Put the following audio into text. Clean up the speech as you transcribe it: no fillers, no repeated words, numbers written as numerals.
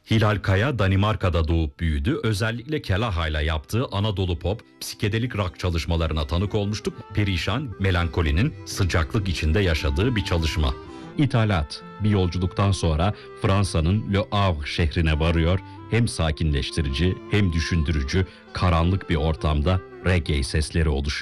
Hilal Kaya Danimarka'da doğup büyüdü. Özellikle Kelaha'yla yaptığı Anadolu pop, psikedelik rock çalışmalarına tanık olmuştuk. Perişan, melankolinin sıcaklık içinde yaşadığı bir çalışma. İthalat, bir yolculuktan sonra Fransa'nın Le Havre şehrine varıyor. Hem sakinleştirici hem düşündürücü, karanlık bir ortamda reggae sesleri oluşuyor.